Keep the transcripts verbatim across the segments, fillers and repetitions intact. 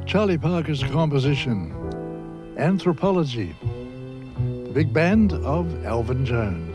Charlie Parker's composition, Anthropology, the big band of Elvin Jones.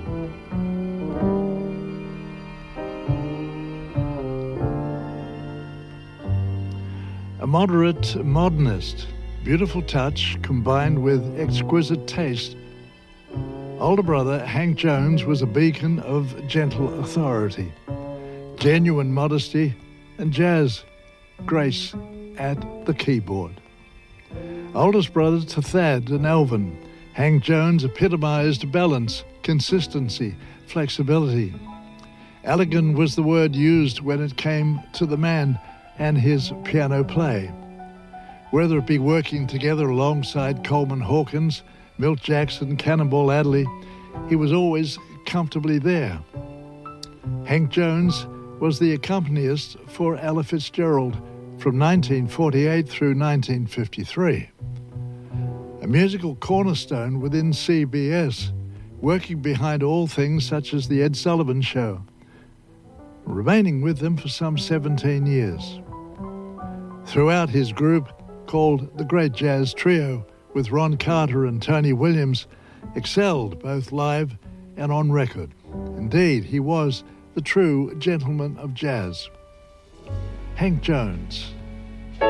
A moderate modernist, beautiful touch combined with exquisite taste, older brother Hank Jones was a beacon of gentle authority, genuine modesty, and jazz grace at the keyboard. Oldest brother to Thad and Elvin, Hank Jones epitomized balance, consistency, flexibility. Elegant was the word used when it came to the man and his piano play. Whether it be working together alongside Coleman Hawkins, Milt Jackson, Cannonball Adderley, he was always comfortably there. Hank Jones was the accompanist for Ella Fitzgerald from nineteen forty-eight through nineteen fifty-three. A musical cornerstone within C B S, working behind all things such as The Ed Sullivan Show, remaining with them for some seventeen years. Throughout his group, called the Great Jazz Trio, with Ron Carter and Tony Williams, excelled both live and on record. Indeed, he was the true gentleman of jazz. Hank Jones.